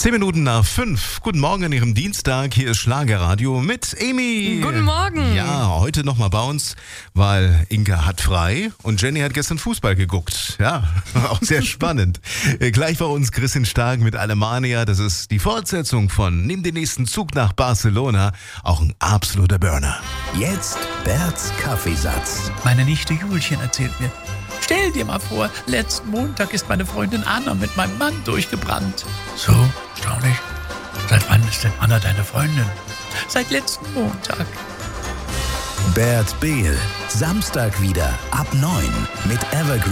5:10. Guten Morgen an Ihrem Dienstag. Hier ist Schlagerradio mit Amy. Guten Morgen. Ja, heute nochmal bei uns, weil Inka hat frei und Jenny hat gestern Fußball geguckt. Ja, auch sehr spannend. Gleich bei uns Christian Stark mit Alemania. Das ist die Fortsetzung von Nimm den nächsten Zug nach Barcelona. Auch ein absoluter Burner. Jetzt Berts Kaffeesatz. Meine Nichte Julchen erzählt mir: Stell dir mal vor, letzten Montag ist meine Freundin Anna mit meinem Mann durchgebrannt. So, erstaunlich. Seit wann ist denn Anna deine Freundin? Seit letzten Montag. Bert Behl. Samstag wieder ab 9 mit Evergreen.